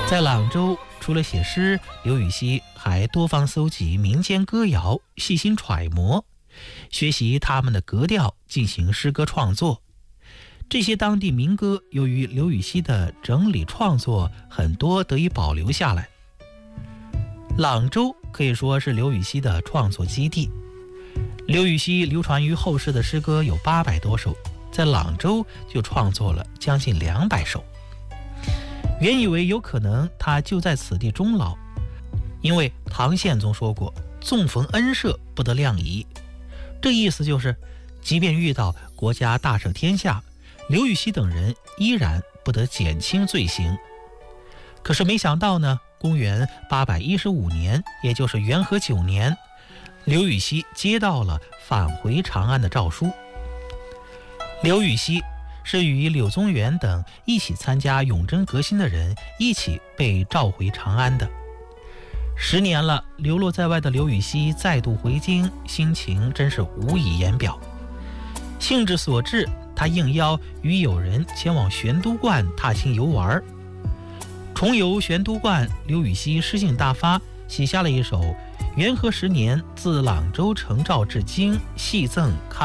在朗州，除了写诗，刘禹锡还多方搜集民间歌谣，细心揣摩，学习他们的格调，进行诗歌创作。这些当地民歌由于刘禹锡的整理创作，很多得以保留下来。朗州可以说是刘禹锡的创作基地。刘禹锡流传于后世的诗歌有800多首，在朗州就创作了将近200首。原以为有可能他就在此地终老，因为唐宪宗说过纵逢恩赦不得量移，这意思就是即便遇到国家大赦天下，刘禹锡等人依然不得减轻罪行。可是没想到呢，公元815年，也就是元和9年，刘禹锡接到了返回长安的诏书。刘禹锡是与柳宗元等一起参加永贞革新的人一起被召回长安的。10年了，流落在外的刘禹锡再度回京，心情真是无以言表。兴致所致，他应邀与友人前往玄都观踏青游玩。重游玄都观，刘禹锡诗兴大发，写下了一首元和10年自朗州承诏至京，细赠看